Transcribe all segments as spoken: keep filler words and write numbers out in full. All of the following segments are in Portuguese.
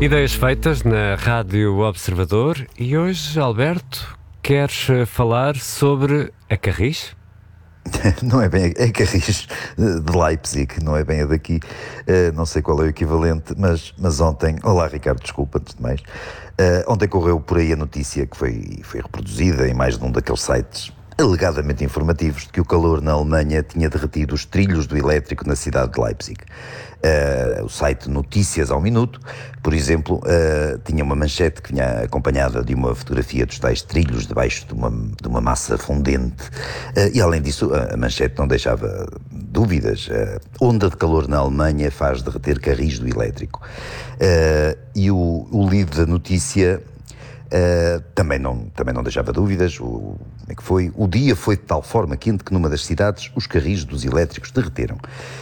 Ideias feitas na Rádio Observador e hoje, Alberto, queres falar sobre a Carris? Não é bem a Carris de Leipzig, não é bem a daqui, uh, não sei qual é o equivalente, mas, mas ontem, olá Ricardo, desculpa, antes de mais, uh, ontem correu por aí a notícia que foi, foi reproduzida em mais de um daqueles sites alegadamente informativos de que o calor na Alemanha tinha derretido os trilhos do elétrico na cidade de Leipzig. Uh, o site Notícias ao Minuto, por exemplo, uh, tinha uma manchete que vinha acompanhada de uma fotografia dos tais trilhos debaixo de uma, de uma massa fundente, uh, e além disso a manchete não deixava dúvidas. Uh, onda de calor na Alemanha faz derreter carris do elétrico. Uh, e o, o lead da notícia Uh, também, não, também não deixava dúvidas. O, como é que foi? O dia foi de tal forma quente que numa das cidades os carris dos elétricos derreteram.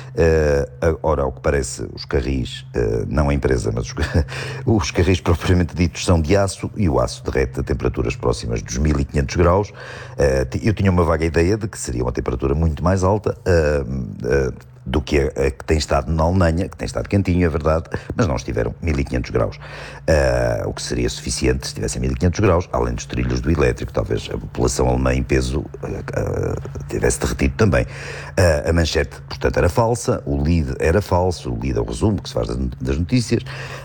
Uh, ora, ao que parece, os carris, uh, não a empresa, mas os, os carris propriamente ditos são de aço, e o aço derrete a temperaturas próximas dos mil e quinhentos graus. Uh, eu tinha uma vaga ideia de que seria uma temperatura muito mais alta, uh, uh, do que a, a que tem estado na Alemanha, que tem estado quentinho, é verdade, mas não estiveram mil e quinhentos graus. Uh, o que seria suficiente se estivessem mil e quinhentos graus, além dos trilhos do elétrico, talvez a população alemã em peso uh, uh, tivesse derretido também. Uh, a manchete, portanto, era falsa, o lead era falso, o lead é o resumo que se faz das notícias,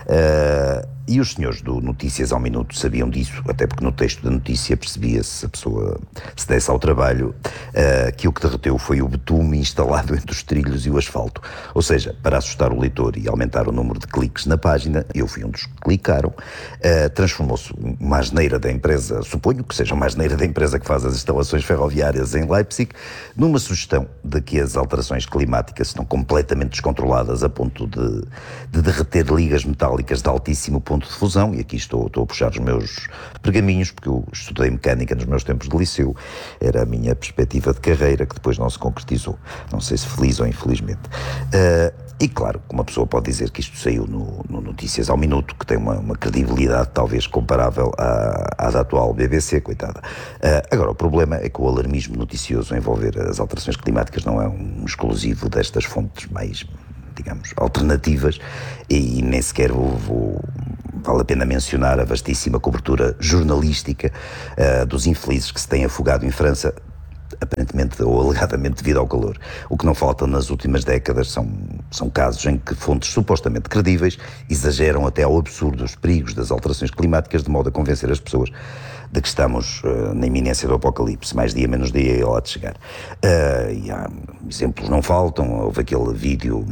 uh, e os senhores do Notícias ao Minuto sabiam disso, até porque no texto da notícia percebia-se, se a pessoa se desse ao trabalho, uh, que o que derreteu foi o betume instalado entre os trilhos e o asfalto. Ou seja, para assustar o leitor e aumentar o número de cliques na página, eu fui um dos que clicaram, uh, transformou-se uma asneira da empresa, suponho que seja uma asneira da empresa que faz as instalações ferroviárias em Leipzig, numa sugestão de que as alterações climáticas estão completamente descontroladas a ponto de, de derreter ligas metálicas de altíssimo ponto de fusão, e aqui estou, estou a puxar os meus pergaminhos, porque eu estudei mecânica nos meus tempos de liceu, era a minha perspectiva de carreira, que depois não se concretizou, não sei se feliz ou infelizmente. Uh, e claro, uma pessoa pode dizer que isto saiu no, no Notícias ao Minuto, que tem uma, uma credibilidade talvez comparável à, à da atual B B C, coitada. Uh, agora, o problema é que o alarmismo noticioso a envolver as alterações climáticas não é um exclusivo destas fontes mais, digamos, alternativas, e nem sequer vou, vou, vale a pena mencionar a vastíssima cobertura jornalística uh, dos infelizes que se têm afogado em França, aparentemente ou alegadamente devido ao calor. O que não falta nas últimas décadas são, são casos em que fontes supostamente credíveis exageram até ao absurdo os perigos das alterações climáticas, de modo a convencer as pessoas de que estamos uh, na iminência do apocalipse, mais dia menos dia é lá de chegar. Uh, e há exemplos não faltam. Houve aquele vídeo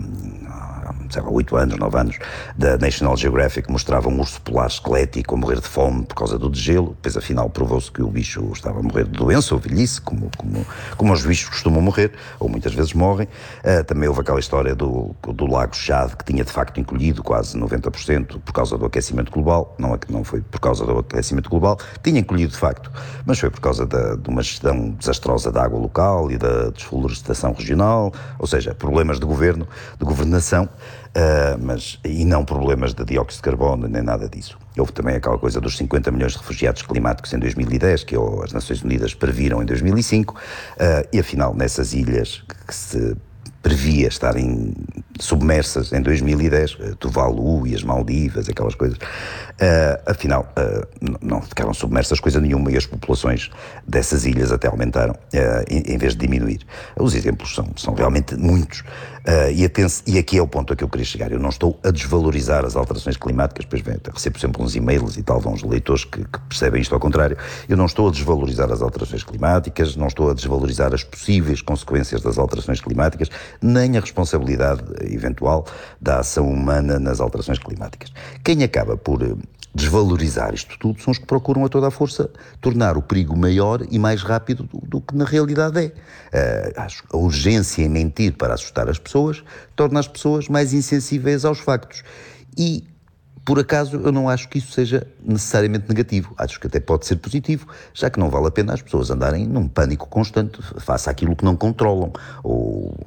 há oito anos, nove anos, da National Geographic, que mostrava um urso polar esquelético a morrer de fome por causa do degelo. Depois, afinal, provou-se que o bicho estava a morrer de doença ou velhice, como, como, como os bichos costumam morrer, ou muitas vezes morrem. Uh, também houve aquela história do, do lago Chad, que tinha de facto encolhido quase noventa por cento por causa do aquecimento global. Não, não foi por causa do aquecimento global, tinha encolhido de facto, mas foi por causa da, de uma gestão desastrosa da água local e da desflorestação regional, ou seja, problemas de governo, de governação. Uh, mas, e não problemas de dióxido de carbono, nem nada disso. Houve também aquela coisa dos cinquenta milhões de refugiados climáticos em dois mil e dez, que as Nações Unidas previram em dois mil e cinco, uh, e afinal nessas ilhas que se previa estarem submersas em dois mil e dez, uh, Tuvalu e as Maldivas, aquelas coisas, uh, afinal uh, não ficaram submersas coisa nenhuma, e as populações dessas ilhas até aumentaram, uh, em, em vez de diminuir. Os exemplos são, são realmente muitos, uh, e, atenção, e aqui é o ponto a que eu queria chegar. Eu não estou a desvalorizar as alterações climáticas, pois bem, recebo sempre uns e-mails e tal, vão os leitores que, que percebem isto ao contrário. Eu não estou a desvalorizar as alterações climáticas, não estou a desvalorizar as possíveis consequências das alterações climáticas, nem a responsabilidade eventual da ação humana nas alterações climáticas. Quem acaba por desvalorizar isto tudo são os que procuram a toda a força tornar o perigo maior e mais rápido do, do que na realidade é. Uh, a urgência em mentir para assustar as pessoas torna as pessoas mais insensíveis aos factos. E, por acaso, eu não acho que isso seja necessariamente negativo. Acho que até pode ser positivo, já que não vale a pena as pessoas andarem num pânico constante face àquilo que não controlam, ou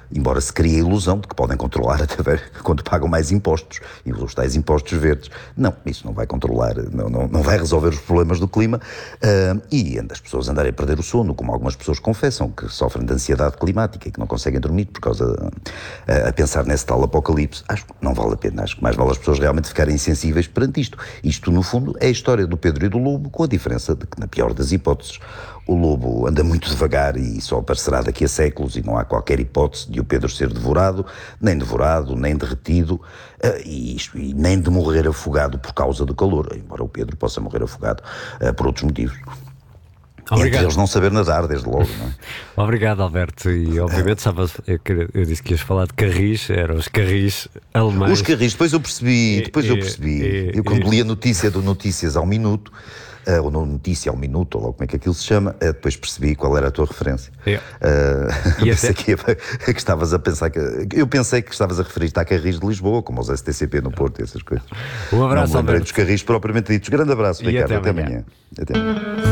embora se crie a ilusão de que podem controlar até quando pagam mais impostos, e os tais impostos verdes. Não, isso não vai controlar, não, não, não vai resolver os problemas do clima, uh, e as pessoas andarem a perder o sono, como algumas pessoas confessam, que sofrem de ansiedade climática e que não conseguem dormir por causa de, uh, a pensar nesse tal apocalipse. Acho que não vale a pena, acho que mais vale as pessoas realmente ficarem insensíveis perante isto. Isto, no fundo, é a história do Pedro e do Lobo, com a diferença de que, na pior das hipóteses, o lobo anda muito devagar e só aparecerá daqui a séculos, e não há qualquer hipótese de o Pedro ser devorado, nem devorado, nem derretido, uh, e, isto, e nem de morrer afogado por causa do calor, embora o Pedro possa morrer afogado uh, por outros motivos. Obrigado. Entre eles não saber nadar, desde logo, não é? Obrigado, Alberto. E obviamente estava, eu, eu disse que ias falar de carris, eram os carris alemães. Os carris, depois eu percebi, depois e, eu percebi. E, eu quando e, li a notícia do Notícias ao Minuto, Uh, ou no Notícia ao Minuto, ou logo como é que aquilo se chama, uh, depois percebi qual era a tua referência. Yeah. Uh, pensei até... que, que estavas a pensar que. Eu pensei que estavas a referir-te a Carris de Lisboa, como aos S T C P no Porto e essas coisas. Um abraço, não me lembrei Alberto. dos Carris propriamente ditos. Grande abraço, e Ricardo. Até até amanhã. amanhã. Até amanhã.